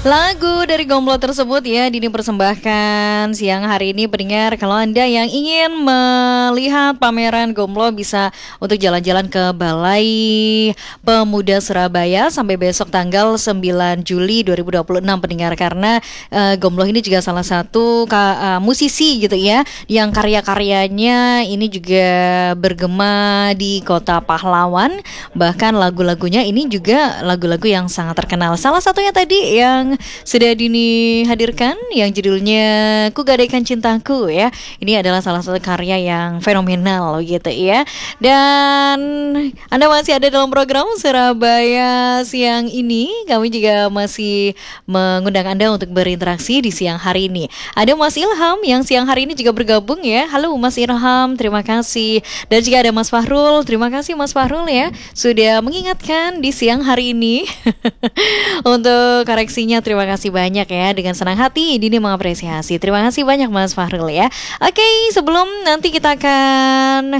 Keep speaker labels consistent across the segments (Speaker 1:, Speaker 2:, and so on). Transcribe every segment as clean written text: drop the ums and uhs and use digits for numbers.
Speaker 1: Lagu dari Gomblo tersebut ya Dini persembahkan siang hari ini pendengar. Kalau Anda yang ingin melihat pameran Gomblo bisa untuk jalan-jalan ke Balai Pemuda Surabaya sampai besok tanggal 9 Juli 2026 pendengar. Karena Gomblo ini juga salah satu musisi gitu ya yang karya-karyanya ini juga bergema di kota pahlawan. Bahkan lagu-lagunya ini juga lagu-lagu yang sangat terkenal. Salah satunya tadi yang sudah Dini hadirkan yang judulnya Ku Gadaikan Cintaku ya. Ini adalah salah satu karya yang fenomenal gitu ya. Dan Anda masih ada dalam program Surabaya siang ini. Kami juga masih mengundang Anda untuk berinteraksi di siang hari ini. Ada Mas Ilham yang siang hari ini juga bergabung ya. Halo Mas Ilham, terima kasih. Dan juga ada Mas Fahrul. Terima kasih Mas Fahrul ya sudah mengingatkan di siang hari ini. Untuk koreksinya terima kasih banyak ya. Dengan senang hati Dini mengapresiasi. Terima kasih banyak Mas Fahrul ya. Oke, sebelum nanti kita akan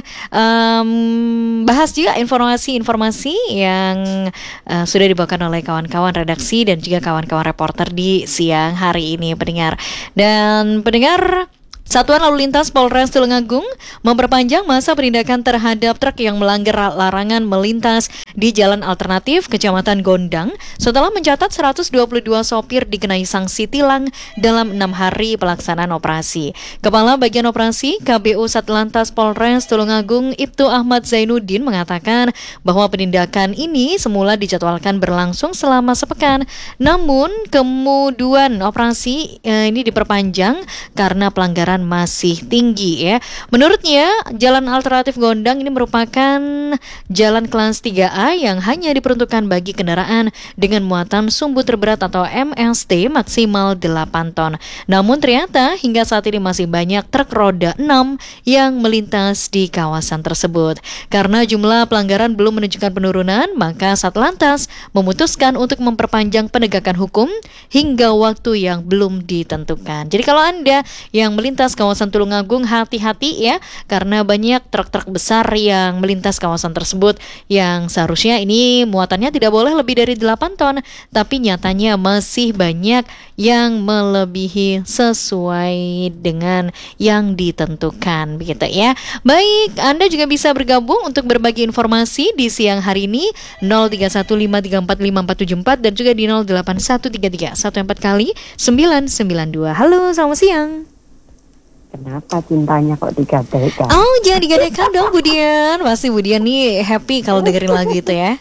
Speaker 1: bahas juga informasi-informasi yang sudah dibawakan oleh kawan-kawan redaksi dan juga kawan-kawan reporter di siang hari ini pendengar. Dan pendengar, Satuan Lalu Lintas Polres Tulungagung memperpanjang masa penindakan terhadap truk yang melanggar larangan melintas di jalan alternatif Kecamatan Gondang setelah mencatat 122 sopir dikenai sanksi tilang dalam 6 hari pelaksanaan operasi. Kepala Bagian Operasi KBU Satlantas Polres Tulungagung Ibtu Ahmad Zainuddin mengatakan bahwa penindakan ini semula dijadwalkan berlangsung selama sepekan, namun kemudian operasi ini diperpanjang karena pelanggaran masih tinggi ya. Menurutnya, jalan alternatif Gondang ini merupakan jalan kelas 3A yang hanya diperuntukkan bagi kendaraan dengan muatan sumbu terberat atau MST maksimal 8 ton. Namun ternyata hingga saat ini masih banyak truk roda 6 yang melintas di kawasan tersebut. Karena jumlah pelanggaran belum menunjukkan penurunan, maka Satlantas memutuskan untuk memperpanjang penegakan hukum hingga waktu yang belum ditentukan. Jadi kalau Anda yang melintas kawasan Tulungagung, hati-hati ya, karena banyak truk-truk besar yang melintas kawasan tersebut yang seharusnya ini muatannya tidak boleh lebih dari 8 ton, tapi nyatanya masih banyak yang melebihi sesuai dengan yang ditentukan begitu ya. Baik, Anda juga bisa bergabung untuk berbagi informasi di siang hari ini 0315345474 dan juga di 0813314 kali 992. Halo, selamat siang.
Speaker 2: Kenapa cintanya kok digadaikan?
Speaker 1: Oh, jangan digadaikan dong Budian. Pasti Budian nih happy kalau dengerin lagu itu ya.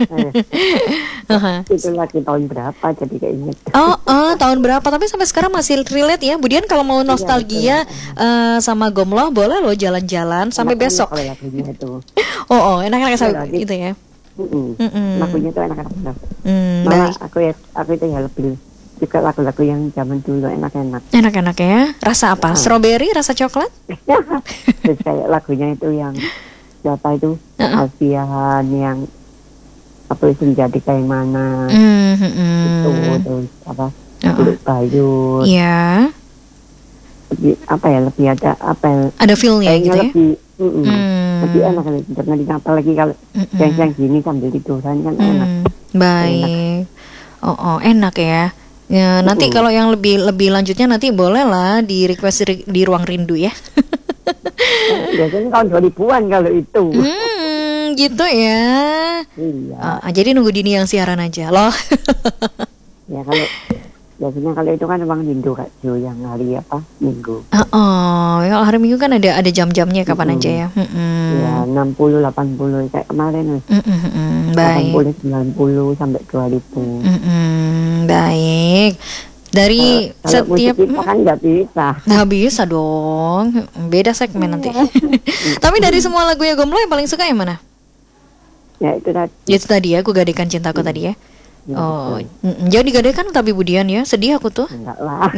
Speaker 2: Itu lagi tahun berapa jadi keinget.
Speaker 1: Tahun berapa? Tapi sampai sekarang masih relate ya. Budian kalau mau nostalgia sama Gomblo boleh loh jalan-jalan sampai besok.
Speaker 2: Lagunya itu.
Speaker 1: Enak-enak sampai itu ya.
Speaker 2: Lagunya itu enak-enak banget. Malah aku itu ya lebih juga lagu-lagu yang zaman dulu enak-enak.
Speaker 1: Enak-enak ya. Rasa apa? Strawberry, rasa coklat?
Speaker 2: Terus kayak lagunya itu yang siapa itu? Alfian yang apa itu menjadi kayak mana? Itu terus apa? Kulit Bayu.
Speaker 1: Iya.
Speaker 2: Lebih ada
Speaker 1: ada feel-nya gitu ya.
Speaker 2: Lebih enak kalau dengerin, apalagi kalau yang gini sambil tiduran kan enak.
Speaker 1: Baik. Enak ya. Ya, nanti kalau yang lebih lanjutnya nanti boleh lah di request di ruang rindu ya.
Speaker 2: Biasanya tahun 2000-an kalau itu.
Speaker 1: Gitu ya.
Speaker 2: Iya.
Speaker 1: Jadi nunggu Dini yang siaran aja loh.
Speaker 2: Ya biasanya kalau itu kan emang minggu Kak Jo, yang hari apa? Minggu.
Speaker 1: Kalau hari Minggu kan ada jam-jamnya kapan aja ya.
Speaker 2: Ya 60 80 kayak kemarin.
Speaker 1: Baik.
Speaker 2: 80 90 sampai 2000.
Speaker 1: Baik. Dari
Speaker 2: kalau
Speaker 1: setiap
Speaker 2: kita kan nggak
Speaker 1: bisa dong. Beda segmen nanti. Tapi dari semua lagunya Gomblo yang paling suka yang mana?
Speaker 2: Ya itu tadi.
Speaker 1: Itu tadi ya, Ku Gadaikan Cintaku tadi ya. Jangan digadaikan tapi Budian ya. Sedih aku tuh.
Speaker 2: Enggak lah.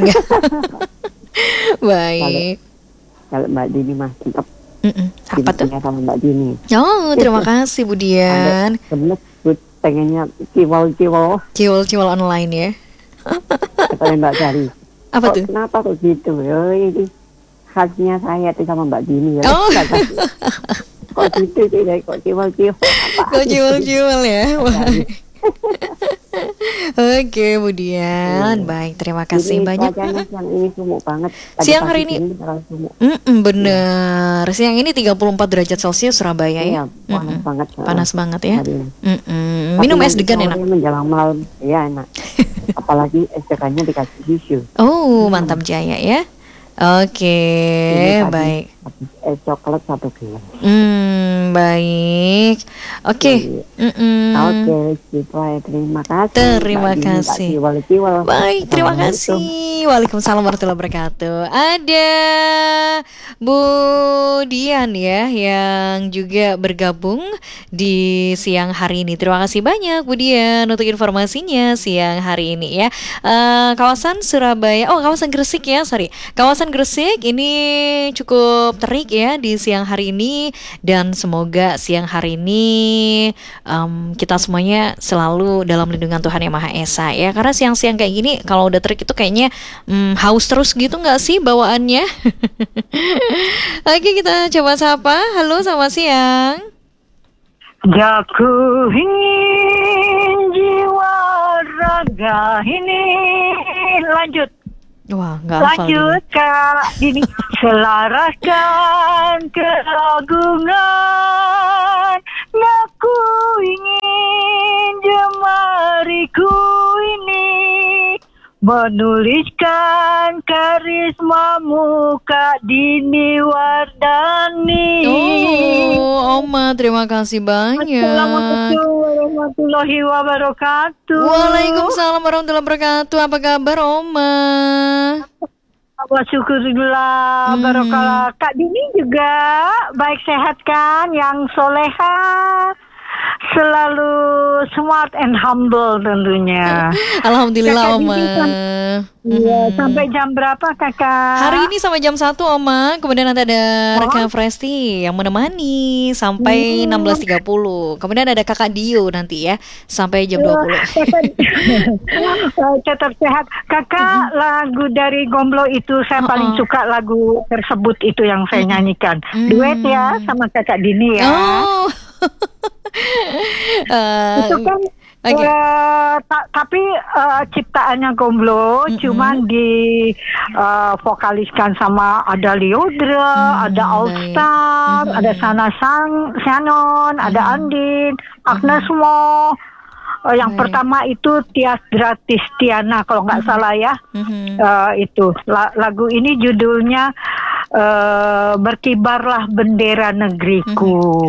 Speaker 1: Baik.
Speaker 2: Kalau Mbak Dini mah tetap.
Speaker 1: Apa tuh?
Speaker 2: Sama Mbak Dini.
Speaker 1: Terima kasih Budian.
Speaker 2: Sebenarnya pengennya ciwol
Speaker 1: online ya.
Speaker 2: Kata Mbak Dari.
Speaker 1: Apa tuh?
Speaker 2: Kenapa kok gitu? Ini khasnya saya tuh sama Mbak Dini ya. Kok gitu sih, kok ciwol.
Speaker 1: Kok ciwol ya. Oke, Budian. Baik, terima kasih banyak.
Speaker 2: Siang ini sumuk banget.
Speaker 1: Siang hari ini bener. Siang ini 34 derajat Celcius Surabaya ya.
Speaker 2: Panas banget.
Speaker 1: Panas banget ya. Minum es degan enak.
Speaker 2: Menjelang malam ya enak. Apalagi es degannya dikasih susu.
Speaker 1: Oh, mantap jaya ya. Oke, baik.
Speaker 2: Es coklat 1 gelas.
Speaker 1: Baik. Oke.
Speaker 2: Oke, terima kasih.
Speaker 1: Terima kasih. Baik, terima kasih. Waalaikumsalam warahmatullahi wabarakatuh. Ada Bu Dian ya yang juga bergabung di siang hari ini. Terima kasih banyak Bu Dian untuk informasinya siang hari ini ya. Kawasan Surabaya, kawasan Gresik ya, Kawasan Gresik ini cukup terik ya di siang hari ini, dan semoga siang hari ini kita semuanya selalu dalam lindungan Tuhan Yang Maha Esa ya. Karena siang-siang kayak gini kalau udah terik itu kayaknya haus terus gitu nggak sih bawaannya? Oke, kita coba sapa. Halo, selamat siang.
Speaker 3: Jaku ingin jiwa raga ini. Lanjut.
Speaker 1: Wah, nggak hafal.
Speaker 3: Lanjut Kak Dini. Selaraskan keagungan, aku ingin jemariku ini menuliskan karismamu Kak Dini Wardani.
Speaker 1: Oma, terima kasih banyak.
Speaker 3: Assalamualaikum warahmatullahi wabarakatuh.
Speaker 1: Waalaikumsalam warahmatullahi wabarakatuh. Apa kabar Oma?
Speaker 3: Wa syukurillah barokallah. Kak Dini juga baik sehat kan, yang soleha, selalu smart and humble tentunya.
Speaker 1: Alhamdulillah Oma.
Speaker 3: Iya, sampai jam berapa Kakak?
Speaker 1: Hari ini sampai jam 1 Oma. Kemudian nanti ada rekan Presti yang menemani sampai 16.30. Kemudian ada Kakak Dio nanti ya sampai jam 20.
Speaker 3: Tetap sehat. Kakak, lagu dari Gomblo itu saya paling suka lagu tersebut itu yang saya nyanyikan. Duet ya sama Kakak Dini ya. Itu kan tapi ciptaannya Gomblo cuman di vokaliskan sama ada Liodra, ada All Star, ada Shannon, ada Andin, Agnes Mo. Yang pertama itu Tias Gratis Tiana kalau nggak salah ya. Itu lagu ini judulnya Berkibarlah Bendera Negeriku.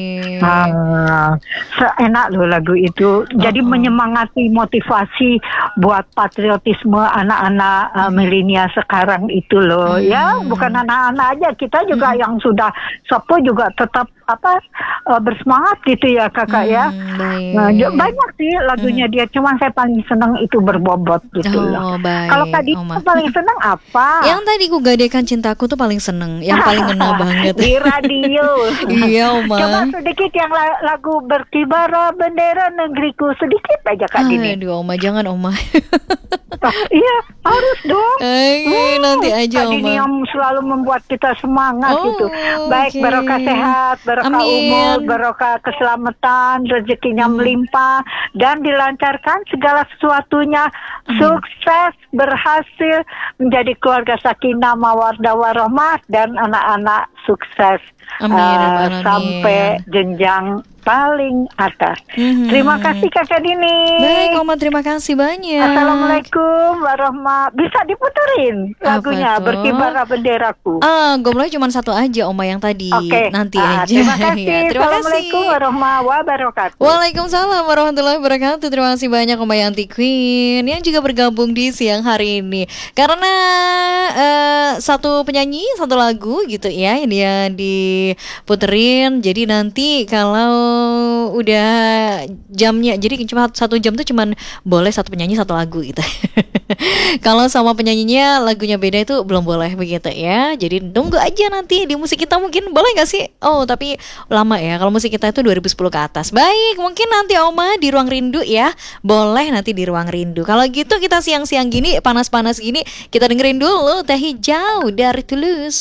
Speaker 3: Enak loh lagu itu. Jadi menyemangati, motivasi buat patriotisme anak-anak milenial sekarang itu loh. Ya, bukan anak-anak aja, kita juga yang sudah sepuh juga tetap bersemangat gitu ya Kakak ya. Banyak sih lagunya dia, cuman saya paling senang itu Berbobot gitu loh. Kalau tadi paling senang apa?
Speaker 1: Yang tadi Ku Gadaikan Cintaku tuh paling seneng, yang paling ngena banget
Speaker 3: di radio.
Speaker 1: Iya Oma.
Speaker 3: Coba sedikit yang lagu Berkibarlah Bendera Negeriku, sedikit aja Kak Dini.
Speaker 1: Aduh Oma, jangan Oma.
Speaker 3: Iya, harus dong.
Speaker 1: Nanti aja
Speaker 3: Kak
Speaker 1: Oma.
Speaker 3: Dini yang selalu membuat kita semangat gitu. Baik, barokah sehat, barokah umur, barokah keselamatan, rezekinya melimpah dan dilancarkan segala sesuatunya. Sukses, berhasil menjadi keluarga sakinah mawaddah warahmah dan anak-anak sukses. Sampai jenjang paling atas. Terima kasih Kakak Dini.
Speaker 1: Baik Oma, terima kasih banyak.
Speaker 3: Assalamualaikum warahmatullahi. Bisa diputerin lagunya Berkibarlah Benderaku.
Speaker 1: Gomblo cuma satu aja Oma yang tadi. Nanti aja.
Speaker 3: Terima kasih. Assalamualaikum warahmatullahi wabarakatuh.
Speaker 1: Waalaikumsalam warahmatullahi wabarakatuh. Terima kasih banyak Oma Yanti Queen yang juga bergabung di siang hari ini. Karena satu penyanyi satu lagu gitu ya, ini ya diputerin. Jadi nanti kalau udah jamnya, jadi cuma 1 jam tuh cuman boleh satu penyanyi satu lagu gitu. Kalau sama penyanyinya lagunya beda itu belum boleh begitu ya. Jadi tunggu aja nanti di musik kita mungkin boleh nggak sih? Tapi lama ya. Kalau musik kita itu 2010 ke atas. Baik, mungkin nanti Oma di Ruang Rindu ya. Boleh nanti di Ruang Rindu. Kalau gitu kita siang-siang gini, panas-panas gini, kita dengerin dulu Teh Hijau dari Tulus.